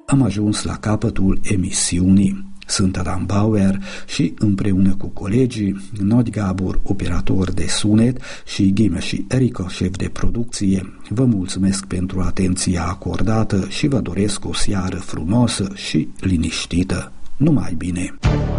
Am ajuns la capătul emisiunii. Sunt Adam Bauer și împreună cu colegii Nod Gabor, operator de sunet, și Ghime și Erica, șef de producție, vă mulțumesc pentru atenția acordată și vă doresc o seară frumoasă și liniștită. Numai bine!